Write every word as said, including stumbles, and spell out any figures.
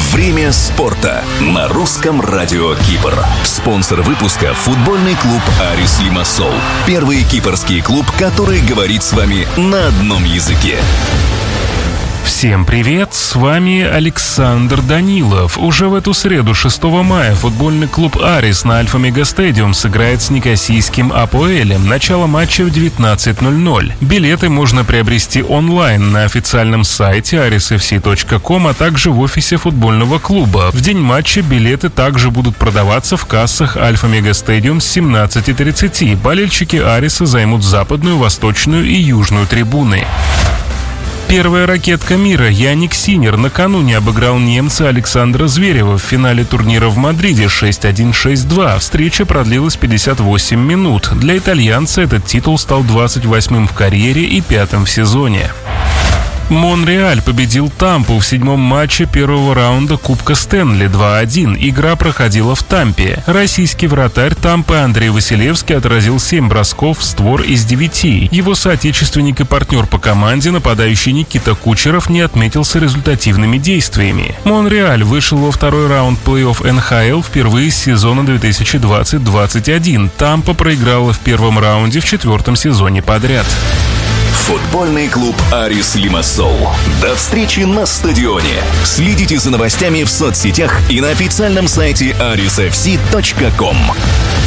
Время спорта на русском радио Кипр. Спонсор выпуска — футбольный клуб «Арис Лимассол». Первый кипрский клуб, который говорит с вами на одном языке. Всем привет, с вами Александр Данилов. Уже в эту среду, шестого мая, футбольный клуб «Арис» на Альфа-Мега Стадиум сыграет с никосийским «Апоэлем». Начало матча в девятнадцать ноль ноль. Билеты можно приобрести онлайн на официальном сайте арис эф си точка ком, а также в офисе футбольного клуба. В день матча билеты также будут продаваться в кассах Альфа-Мега Стадиум с семнадцати тридцати. Болельщики «Ариса» займут западную, восточную и южную трибуны. Первая ракетка мира Яник Синер накануне обыграл немца Александра Зверева в финале турнира в Мадриде шесть один шесть два. Встреча продлилась пятьдесят восемь минут. Для итальянца этот титул стал двадцать восьмым в карьере и пятым в сезоне. Монреаль победил Тампу в седьмом матче первого раунда Кубка Стэнли два один. Игра проходила в Тампе. Российский вратарь Тампы Андрей Василевский отразил семь бросков в створ из девяти. Его соотечественник и партнер по команде, нападающий Никита Кучеров, не отметился результативными действиями. Монреаль вышел во второй раунд плей-офф эн ха эл впервые с сезона две тысячи двадцать — двадцать один. Тампа проиграла в первом раунде в четвертом сезоне подряд. Футбольный клуб «Арис Лимассол». До встречи на стадионе. Следите за новостями в соцсетях и на официальном сайте арис эф си точка ком.